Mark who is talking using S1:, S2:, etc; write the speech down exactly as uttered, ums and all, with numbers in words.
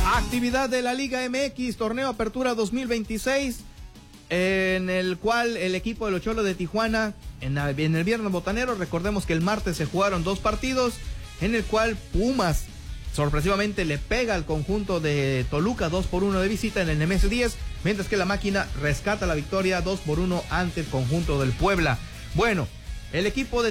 S1: Actividad de la Liga M X, torneo Apertura dos mil veintiséis, en el cual el equipo de los Cholos de Tijuana, en, la, en el Viernes Botanero, recordemos que el martes se jugaron dos partidos, en el cual Pumas sorpresivamente le pega al conjunto de Toluca dos por uno de visita en el Nemesio diez, mientras que la Máquina rescata la victoria dos por uno ante el conjunto del Puebla. Bueno, el equipo de